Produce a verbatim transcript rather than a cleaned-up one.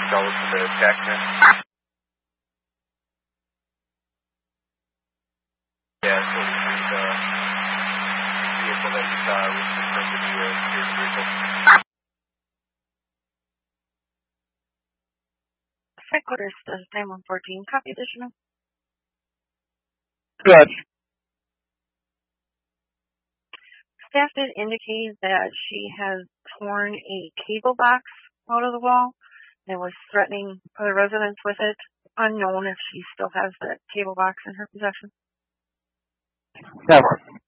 I'll listen to Jackson. Yeah, so the vehicle that you saw was confirmed to be a secured vehicle. Headquarters does nine one fourteen. Copy additional. Good. Staff did indicate that she has torn a cable box out of the wall and was threatening other residents with it. Unknown if she still has that cable box in her possession. Never.